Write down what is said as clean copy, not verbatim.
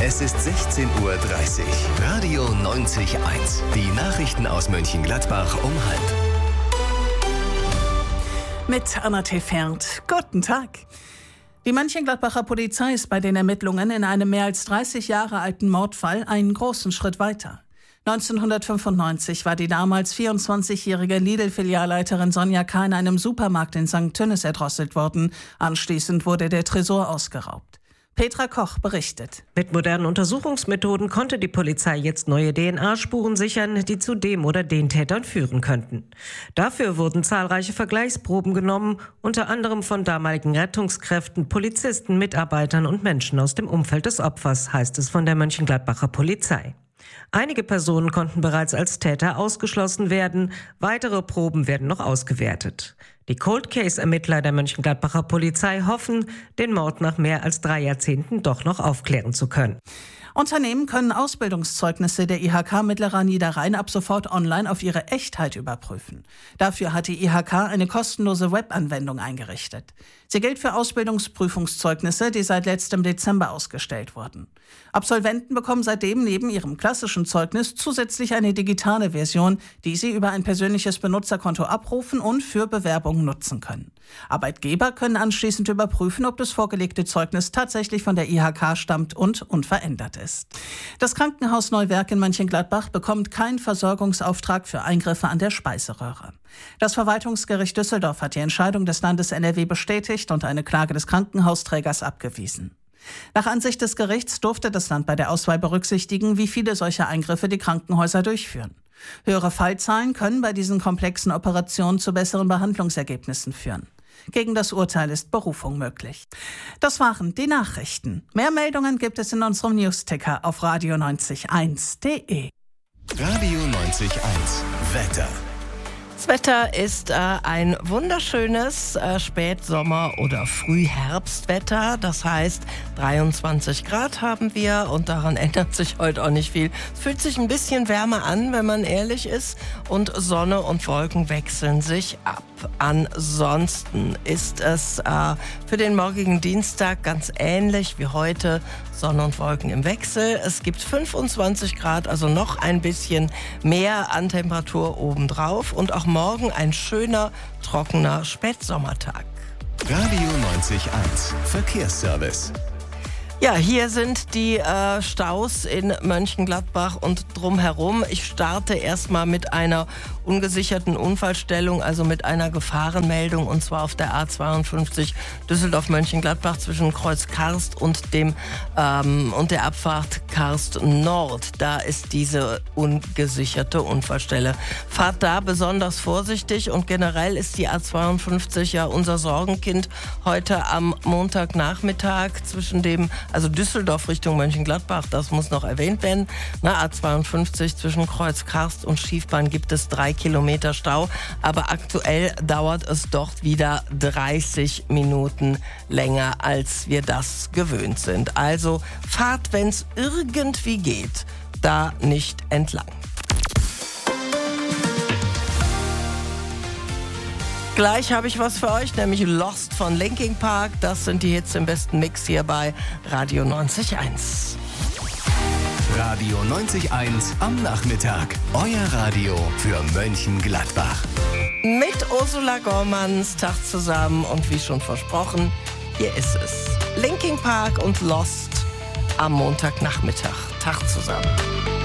Es ist 16:30 Uhr. Radio 90.1. Die Nachrichten aus Mönchengladbach um 12:30. Mit Anna Tefert. Guten Tag. Die Mönchengladbacher Polizei ist bei den Ermittlungen in einem mehr als 30 Jahre alten Mordfall einen großen Schritt weiter. 1995 war die damals 24-jährige Lidl-Filialleiterin Sonja K. in einem Supermarkt in St. Tünnes erdrosselt worden. Anschließend wurde der Tresor ausgeraubt. Petra Koch berichtet. Mit modernen Untersuchungsmethoden konnte die Polizei jetzt neue DNA-Spuren sichern, die zu dem oder den Tätern führen könnten. Dafür wurden zahlreiche Vergleichsproben genommen, unter anderem von damaligen Rettungskräften, Polizisten, Mitarbeitern und Menschen aus dem Umfeld des Opfers, heißt es von der Mönchengladbacher Polizei. Einige Personen konnten bereits als Täter ausgeschlossen werden, weitere Proben werden noch ausgewertet. Die Cold-Case-Ermittler der Mönchengladbacher Polizei hoffen, den Mord nach mehr als 3 Jahrzehnten doch noch aufklären zu können. Unternehmen können Ausbildungszeugnisse der IHK Mittlerer Niederrhein ab sofort online auf ihre Echtheit überprüfen. Dafür hat die IHK eine kostenlose Webanwendung eingerichtet. Sie gilt für Ausbildungsprüfungszeugnisse, die seit letztem Dezember ausgestellt wurden. Absolventen bekommen seitdem neben ihrem klassischen Zeugnis zusätzlich eine digitale Version, die sie über ein persönliches Benutzerkonto abrufen und für Bewerbungen nutzen können. Arbeitgeber können anschließend überprüfen, ob das vorgelegte Zeugnis tatsächlich von der IHK stammt und unverändert ist. Das Krankenhaus Neuwerk in Mönchengladbach bekommt keinen Versorgungsauftrag für Eingriffe an der Speiseröhre. Das Verwaltungsgericht Düsseldorf hat die Entscheidung des Landes NRW bestätigt und eine Klage des Krankenhausträgers abgewiesen. Nach Ansicht des Gerichts durfte das Land bei der Auswahl berücksichtigen, wie viele solcher Eingriffe die Krankenhäuser durchführen. Höhere Fallzahlen können bei diesen komplexen Operationen zu besseren Behandlungsergebnissen führen. Gegen das Urteil ist Berufung möglich. Das waren die Nachrichten. Mehr Meldungen gibt es in unserem Newsticker auf radio901.de. Radio 90.1. Wetter. Das Wetter ist ein wunderschönes Spätsommer- oder Frühherbstwetter. Das heißt, 23 Grad haben wir und daran ändert sich heute auch nicht viel. Es fühlt sich ein bisschen wärmer an, wenn man ehrlich ist, und Sonne und Wolken wechseln sich ab. Ansonsten ist es für den morgigen Dienstag ganz ähnlich wie heute. Sonne und Wolken im Wechsel. Es gibt 25 Grad, also noch ein bisschen mehr an Temperatur obendrauf. Und auch morgen ein schöner, trockener Spätsommertag. Radio 90.1. Verkehrsservice. Ja, hier sind die Staus in Mönchengladbach und drumherum. Ich starte erstmal mit einer ungesicherten Unfallstellung, also mit einer Gefahrenmeldung, und zwar auf der A52 Düsseldorf-Mönchengladbach zwischen Kreuz Karst und der Abfahrt Karst Nord. Da ist diese ungesicherte Unfallstelle. Fahrt da besonders vorsichtig, und generell ist die A52 ja unser Sorgenkind. Heute am Montagnachmittag zwischen also Düsseldorf Richtung Mönchengladbach, das muss noch erwähnt werden. A52 zwischen Kreuz Karst und Schiefbahn gibt es 3 Kilometer Stau, aber aktuell dauert es dort wieder 30 Minuten länger, als wir das gewöhnt sind. Also fahrt, wenn es irgendwie geht, da nicht entlang. Gleich habe ich was für euch, nämlich Lost von Linkin Park. Das sind die Hits im besten Mix hier bei Radio 90.1. Radio 90.1 am Nachmittag. Euer Radio für Mönchengladbach. Mit Ursula Gormanns Tag zusammen, und wie schon versprochen, hier ist es. Linkin Park und Lost am Montagnachmittag. Tag zusammen.